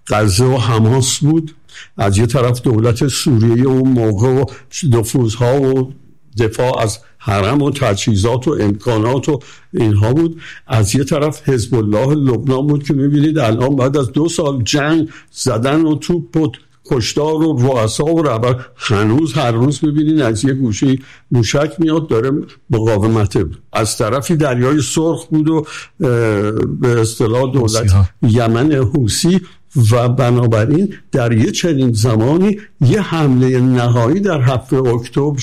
غزه و حماس بود، از یه طرف دولت سوریه اون موقع و نفوذها و دفاع از حرم و تجهیزات و امکانات و اینها بود، از یه طرف حزب الله لبنان بود که میبینید الان بعد از 2 سال جنگ زدن و توپ و کشتار و رؤسا و رهبر، هنوز هر روز میبینید از یه گوشه موشک میاد داره مقاومت. از طرفی دریای سرخ بود و به اصطلاح دولت یمن حوثی، و بنابراین در یه چنین زمانی یه حمله نهایی در 7 اکتبر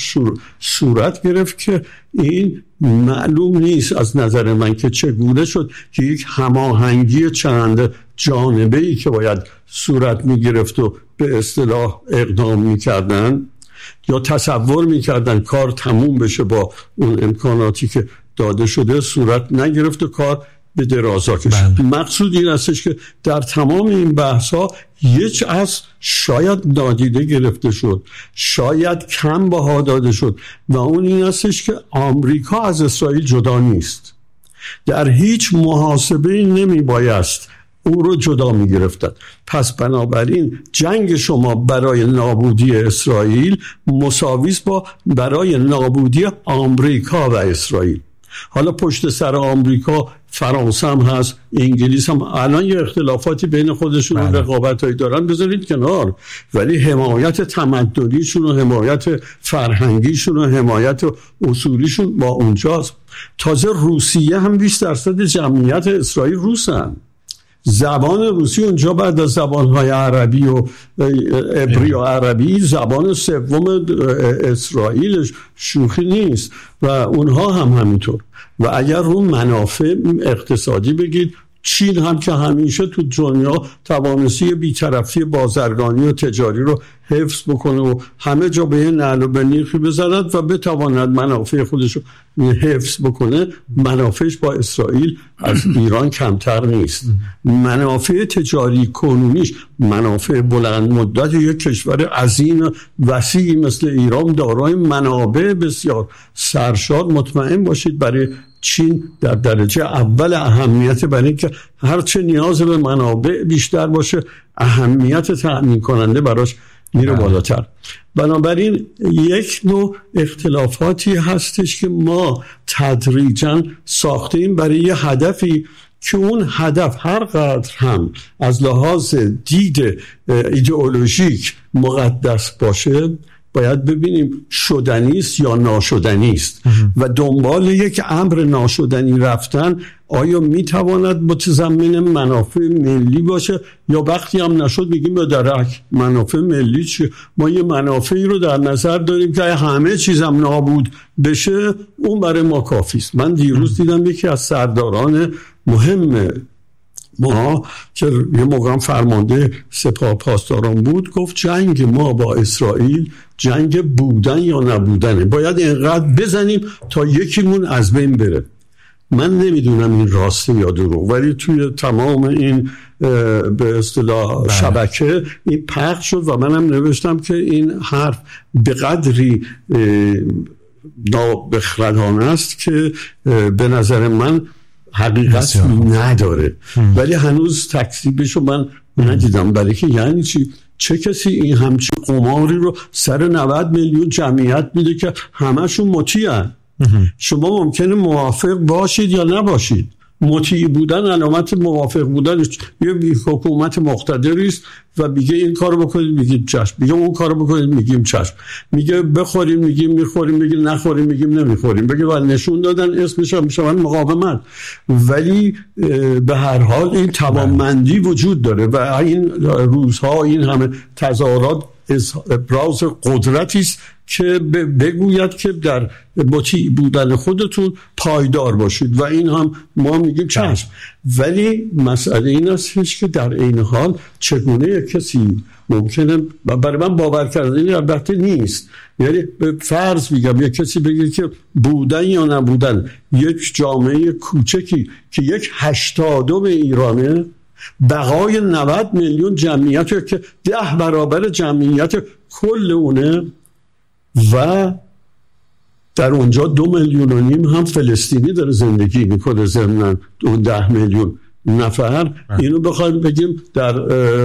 صورت گرفت که این معلوم نیست از نظر من که چگونه شد که یک هماهنگی چند جانبه‌ای که باید صورت می‌گرفت و به اصطلاح اقدام می‌کردن یا تصور می‌کردن کار تموم بشه با اون امکاناتی که داده شده، صورت نگرفت و کار به درازا کشید. مقصود این استش که در تمام این بحث‌ها یک از شاید نادیده گرفته شد، شاید کم بها داده شد، و اون این استش که آمریکا از اسرائیل جدا نیست. در هیچ محاسبه‌ای نمی بایست او رو جدا می گرفتن. پس بنابراین جنگ شما برای نابودی اسرائیل مساویست با برای نابودی آمریکا و اسرائیل. حالا پشت سر آمریکا فرانسه هم هست، انگلیس هم الان یه اختلافاتی بین خودشون و رقابتایی دارن، بذارید کنار، ولی حمایت تمدنیشون و حمایت فرهنگیشون و حمایت اصولیشون با اونجاست. تازه روسیه هم 20% جمعیت اسرائیل روسن. زبان روسی اونجا بعد از زبانهای عربی و عبری و عربی زبان سوم اسرائیل، شوخی نیست، و اونها هم همینطور. و اگر اون منافع اقتصادی بگید، چین هم که همیشه تو دنیا توانستی بی‌طرفی بازرگانی و تجاری رو حفظ بکنه و همه جا به نعل و به نیخی بزند و بتواند منافع خودش رو حفظ بکنه، منافعش با اسرائیل از ایران کمتر نیست. منافع تجاری کنونیش، منافع بلند مدت یک کشور عظیم وسیع مثل ایران دارای منابع بسیار سرشار، مطمئن باشید برای چین در درجه اول اهمیت، برای اینکه هرچه نیاز به منابع بیشتر باشه اهمیت تأمین کننده براش میره بالاتر. بنابراین یک نوع اختلافاتی هستش که ما تدریجاً ساختیم برای یه هدفی که اون هدف هر قدر هم از لحاظ دید ایدئولوژیک مقدس باشه، باید ببینیم شدنی است یا ناشدنی است، و دنبال یک امر ناشدنی رفتن آیا میتواند متضمن منافع ملی باشه، یا وقتی هم نشد میگیم به درک منافع ملی چیه؟ ما یه منافعی رو در نظر داریم که همه چیزم نابود بشه اون برای ما کافی است. من دیروز دیدم یکی از سرداران مهم ما که یه موقع فرمانده سپاه پاسداران بود گفت جنگ ما با اسرائیل جنگ بودن یا نبودنه، باید اینقدر بزنیم تا یکیمون از بین بره. من نمیدونم این راسته یا دروغ، ولی توی تمام این به اصطلاح شبکه این پخش شد و منم نوشتم که این حرف به قدری نابخردانه است که به نظر من حقیقت نداره، ولی هنوز تکذیبشو من ندیدم. برای که یعنی چه کسی این همچی قماری رو سر 90 میلیون جمعیت میده که همشون مطیعن؟ شما ممکنه موافق باشید یا نباشید. مطیع بودن علامت موافق بودن. یه حکومت مقتدری است و میگه این کارو بکنید میگیم چشم، میگه اون کارو بکنید میگیم چشم، میگه بخوریم میگیم میخوریم، میگه نخوریم میگیم نمیخوریم، بگه بعد نشون دادن اسمش هم میشه مقاومت. ولی به هر حال این توانمندی وجود داره و این روزها این همه تظاهرات ابراز قدرتی است که بگوید که در مطیع بودن خودتون پایدار باشید و این هم ما میگیم چشم. ولی مسئله این است که در این حال چگونه کسی ممکنه، برای من باور کردنی البته نیست، یعنی به فرض میگم یک کسی بگه که بودن یا نبودن یک جامعه کوچکی که 1/80 ایرانه، بقای 90 میلیون جمعیت که 10 برابر جمعیت کل اونه و در اونجا 2.5 میلیون هم فلسطینی داره زندگی میکنه ضمن اون 10 میلیون نفر. اینو بخوایم بگیم در